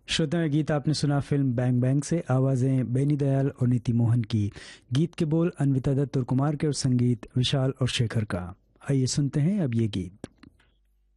श्रोताओं, गीत आपने सुना फिल्म बैंग बैंग से। आवाज़ें बेनी दयाल और नीति मोहन की, गीत के बोल अन्विता दत्त और कुमार के, और संगीत विशाल और शेखर का। आइए सुनते हैं अब ये गीत।